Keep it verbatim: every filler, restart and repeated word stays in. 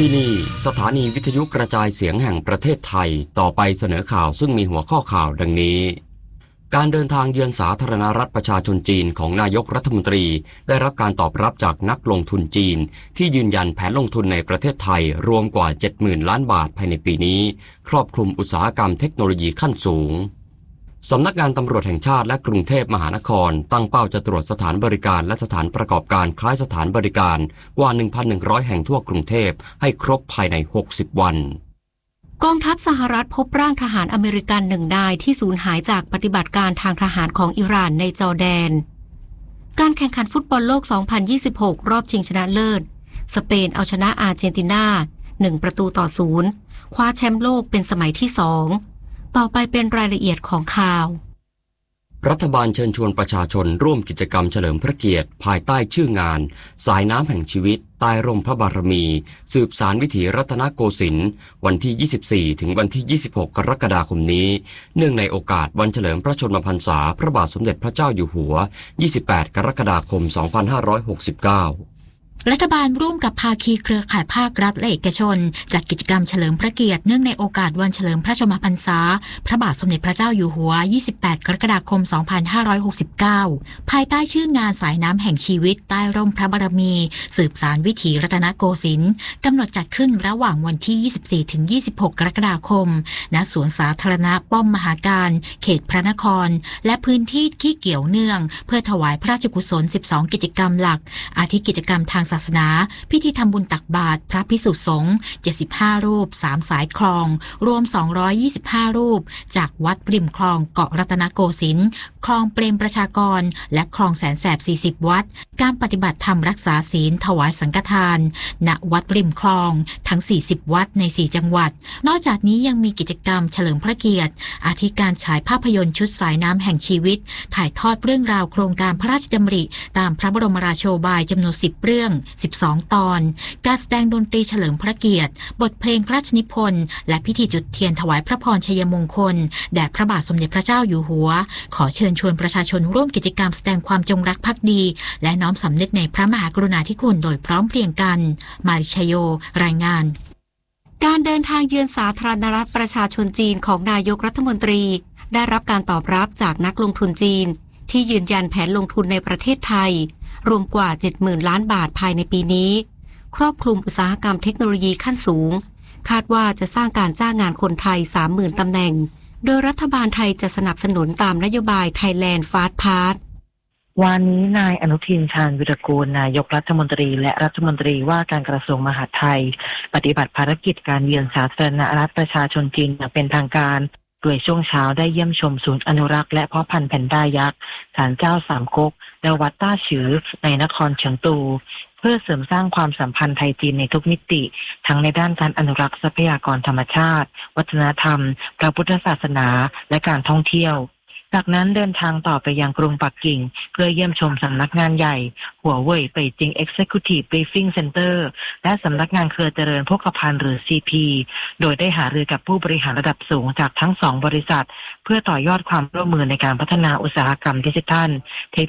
ที่นี่สถานีวิทยุกระจายเสียงแห่งประเทศไทยต่อไปเสนอข่าวซึ่งมีหัวข้อข่าวดังนี้การเดินทางเยือนสาธารณรัฐประชาชนจีนของนายกรัฐมนตรีได้รับการตอบรับจากนักลงทุนจีนที่ยืนยันแผนลงทุนในประเทศไทยรวมกว่า เจ็ดหมื่น ล้านบาทภายในปีนี้ครอบคลุมอุตสาหกรรมเทคโนโลยีขั้นสูงสำนักงานตำรวจแห่งชาติและกรุงเทพมหานครตั้งเป้าจะตรวจสถานบริการและสถานประกอบการคล้ายสถานบริการกว่า หนึ่งพันหนึ่งร้อย แห่งทั่วกรุงเทพให้ครบภายในหกสิบวันกองทัพสหรัฐพบร่างทหารอเมริกันหนึ่งนายที่สูญหายจากปฏิบัติการทางทหารของอิหร่านในจอร์แดนการแข่งขันฟุตบอลโลก สองพันยี่สิบหก รอบชิงชนะเลิศสเปนเอาชนะอาร์เจนตินาหนึ่งประตูต่อศูนย์คว้าแชมป์โลกเป็นสมัยที่สองต่อไปเป็นรายละเอียดของข่าวรัฐบาลเชิญชวนประชาชนร่วมกิจกรรมเฉลิมพระเกียรติภายใต้ชื่องานสายน้ำแห่งชีวิตใต้ร่มพระบารมีสืบสานวิถีรัตนโกสินทร์วันที่ยี่สิบสี่ถึงวันที่ยี่สิบหกกรกฎาคมนี้เนื่องในโอกาสวันเฉลิมพระชนมพรรษาพระบาทสมเด็จพระเจ้าอยู่หัวยี่สิบแปดกรกฎาคมสองพันห้าร้อยหกสิบเก้ารัฐบาลร่วมกับภาคีเครือข่ายภาครัฐและเอกชนจัดกิจกรรมเฉลิมพระเกียรติเนื่องในโอกาสวันเฉลิมพระชนมพรรษาพระบาทสมเด็จพระเจ้าอยู่หัวยี่สิบแปดกรกฎาคมสองพันห้าร้อยหกสิบเก้าภายใต้ชื่องานสายน้ำแห่งชีวิตใต้ร่มพระบารมีสืบสานวิถีรัตนโกสินทร์กำหนดจัดขึ้นระหว่างวันที่ยี่สิบสี่ถึงยี่สิบหกกรกฎาคมณสวนสาธารณะป้อมมหาการเขตพระนครและพื้นที่ที่เกี่ยวเนื่องเพื่อถวายพระราชกุศลสิบสองกิจกรรมหลักอาทิกิจกรรมทางศาสนาพิธีทำบุญตักบาตรพระภิกษุสงฆ์เจ็ดสิบห้ารูปสามสายคลองรวมสองร้อยยี่สิบห้ารูปจากวัดริมคลองเกาะรัตนโกสินทร์คลองเปรมประชากรและคลองแสนแสบสี่สิบวัดการปฏิบัติธรรมรักษาศีลถวายสังฆทานณวัดริมคลองทั้งสี่สิบวัดในสี่จังหวัดนอกจากนี้ยังมีกิจกรรมเฉลิมพระเกียรติอาทิการฉายภาพยนตร์ชุดสายน้ำแห่งชีวิตถ่ายทอดเรื่องราวโครงการพระราชดำริตามพระบรมราโชบายจำนวนสิบเรื่องสิบสองตอนการแสดงดนตรีเฉลิมพระเกียรติบทเพลงพระราชนิพนธ์และพิธีจุดเทียนถวายพระพรชัยมงคลแด่พระบาทสมเด็จพระเจ้าอยู่หัวขอเชิญชวนประชาชนร่วมกิจกรรมแสดงความจงรักภักดีและน้อมสำนึกในพระมหากรุณาธิคุณโดยพร้อมเพรียงกันมาริชโยรายงานการเดินทางเยือนสาธารณรัฐประชาชนจีนของนายกรัฐมนตรีได้รับการตอบรับจากนักลงทุนจีนที่ยืนยันแผนลงทุนในประเทศไทยรวมกว่า เจ็ดหมื่น ล้านบาทภายในปีนี้ครอบคลุมอุตสาหกรรมเทคโนโลยีขั้นสูงคาดว่าจะสร้างการจ้างงานคนไทย สามหมื่น ตำแหน่งโดยรัฐบาลไทยจะสนับสนุนตามนโยบาย Thailand Fast Path วันนี้นายอนุทินชาญวิรากูลนายกรัฐมนตรีและรัฐมนตรีว่าการกระทรวงมหาดไทยปฏิบัติภารกิจการเยือนสาธารณรัฐประชาชนจีนอย่างเป็นทางการโดยช่วงเช้าได้เยี่ยมชมศูนย์อนุรักษ์และเพาะพันธุ์แพนด้ายักษ์ศาลเจ้าสามก๊กและวัดต้าฉือในนครเฉิงตูเพื่อเสริมสร้างความสัมพันธ์ไทยจีนในทุกมิติทั้งในด้านการอนุรักษ์ทรัพยากรธรรมชาติวัฒนธรรมพระพุทธศาสนาและการท่องเที่ยวจากนั้นเดินทางต่อไปยังกรุงปักกิ่งเพื่อเยี่ยมชมสำนักงานใหญ่หัวเว่ยเป่ยจิง Executive Briefing Center และสำนักงานเครือเจริญโภคภัณฑ์หรือ ซี พี โดยได้หารือกับผู้บริหารระดับสูงจากทั้งสองบริษัทเพื่อต่อยอดความร่วมมือในการพัฒนาอุตสาหกรรมดิจิทัลเทค